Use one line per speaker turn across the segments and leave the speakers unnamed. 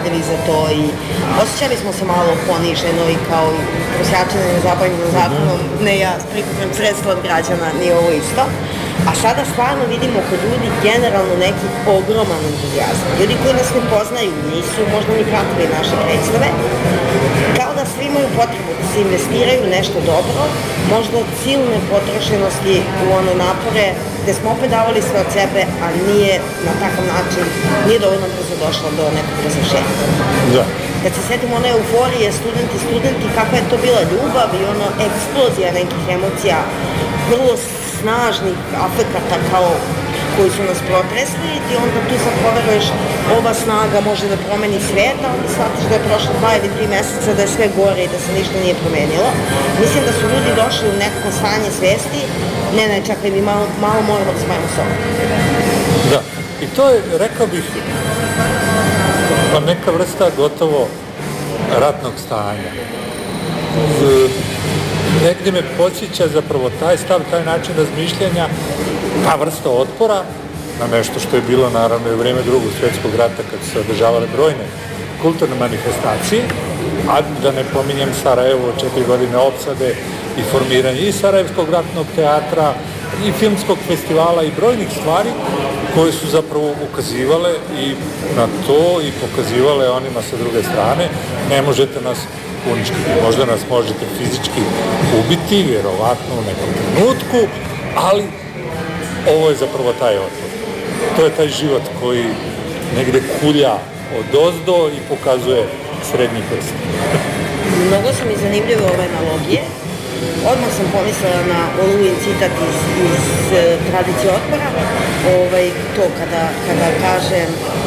radili za to i osjećali smo se malo poniženo i kao prosjačene nezabavljeno zakonom, ne ja prikupim sredstva od građana, nije ovo isto. A sada stvarno vidimo kod ljudi generalno neki ogroman entuzijazam. Ljudi koji nas ne poznaju, nisu možda ni pratili naše predstave, kao da svi imaju potrebu da se investiraju nešto dobro, možda od silne potrošenosti u one napore gde smo opet davali sve od sebe, a nije na takav način, nije dovoljno brzo došlo do nekog razrešenja.
Da.
Kad se setimo one euforije, studenti, kakva je to bila ljubav i ono eksplozija nekih emocija, vrlo snažnih afekata kao koji su nas protresli i onda tu sad poveruješ ova snaga može da promeni svet, a onda shvatiš da je prošlo 2 ili 3 meseca da je sve gore i da se ništa nije promenilo. Mislim da su ljudi došli u neko stanje svesti, ne, čakaj, mi malo moramo da spravimo sobu.
Da, i to je, rekao bih, neka vrsta gotovo ratnog stanja. Negdje me podsjeća zapravo taj stav, taj način razmišljanja, ta vrsta otpora na nešto što je bilo naravno i u vrijeme Drugog svjetskog rata kad su se održavale brojne kulturne manifestacije, a da ne pominjem Sarajevo, 4 godine opsade i formiranje i Sarajevskog ratnog teatra i filmskog festivala i brojnih stvari koje su zapravo ukazivale i na to i pokazivale onima sa druge strane, ne možete nas uništiti, možda nas možete fizički ubiti, vjerovatno u nekom trenutku, ali ovo je zapravo taj otpor. To je taj život koji negde kulja odozdo i pokazuje srednji prst.
Mnogo su mi zanimljive ove analogije. Odmah sam pomislila na Olujin citat iz tradicije otpora. To kada kaže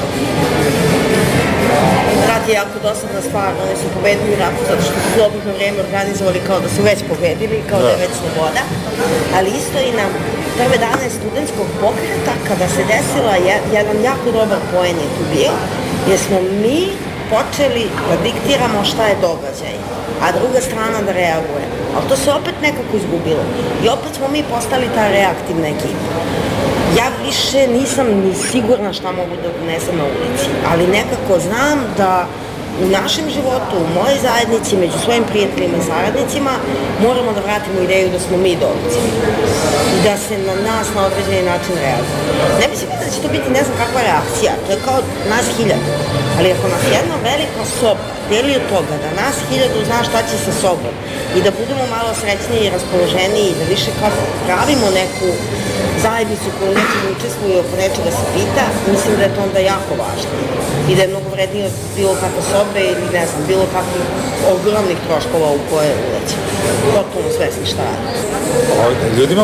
rat je jako dosadna stvar, oni su pobedili rat zato što su slobodno vrijeme organizovali kao da su već pobedili, kao da je već sloboda, ali isto i na prve dane studentskog pokreta kada se desila jedan jako dobar poen je tu bio, jer smo mi počeli da diktiramo šta je događaj, a druga strana da reaguje. Ali to se opet nekako izgubilo i opet smo mi postali ta reaktivna ekipa. Ja više nisam ni sigurna šta mogu da donesem na ulici, ali nekako znam da u našem životu, u mojoj zajednici, među svojim prijateljima i saradnicima, moramo da vratimo ideju da smo mi dobici i da se na nas na određeni način reaguje. Ne mislim da će to biti ne znam kakva reakcija, to je kao nas 1000, ali ako nas jedna velika soba deli od toga da nas 1000 zna šta će sa sobom i da budemo malo srećniji i raspoloženiji i da više kao pravimo neku zajednicu koju nećemo učestvuju oko nečega se pita, mislim da je to onda jako važno i da je mnogo vrednije od bilo kakve sobe ili ne znam, bilo kakvih ogromnih troškova u koje ulećemo. Potpuno svesni šta radi.
Ljudima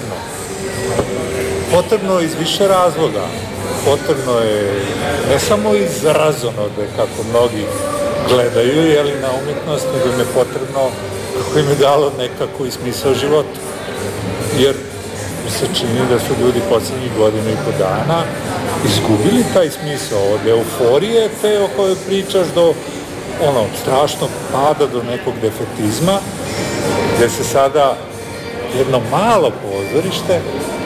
potrebno iz više razloga. Potrebno je ne samo iz razonode, kako mnogi gledaju, jeli na umjetnost, nego im je potrebno kako im je dalo nekako i smisao života. Jer mi se čini da su ljudi posljednjih godina i po dana izgubili taj smisao od euforije te o kojoj pričaš do strašnog pada, do nekog defetizma, gdje se sada jedno malo pozorište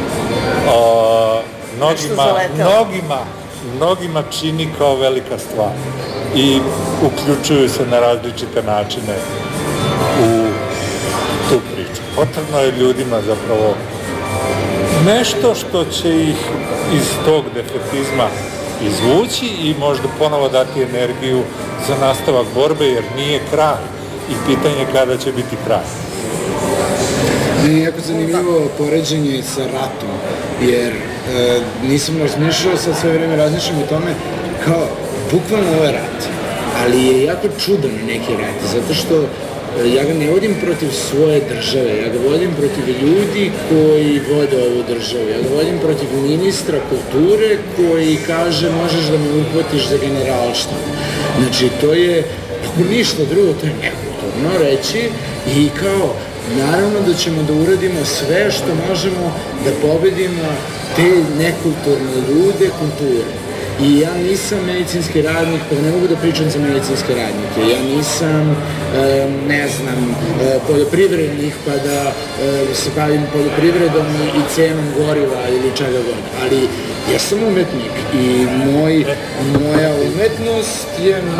mnogima čini kao velika stvar i uključuju se na različite načine u tu priču. Potrebno je ljudima zapravo nešto što će ih iz tog defetizma izvući i možda ponovo dati energiju za nastavak borbe, jer nije kraj i pitanje kada će biti kraj.
Meni je jako zanimljivo poređenje sa ratom, jer nisam razmišljao, sad sve vrijeme razmišljam o tome kao, bukvalno ovo je rat, ali je jako čudan neki rat, zato što ja ga ne vodim protiv svoje države, ja ga vodim protiv ljudi koji vode ovu državu, ja ga vodim protiv ministra kulture koji kaže možeš da me uhvatiš za generalštvo. Znači to je, ako ništa drugo, to je nekulturno reći i kao, naravno da ćemo da uradimo sve što možemo da pobedimo te nekulturne ljude kulture. I ja nisam medicinski radnik, pa ne mogu da pričam za medicinske radnike. Ja nisam, ne znam, poljoprivrednik, pa da se bavim poljoprivredom i cenom goriva ili čega god. Ali ja sam umetnik i moja umetnost je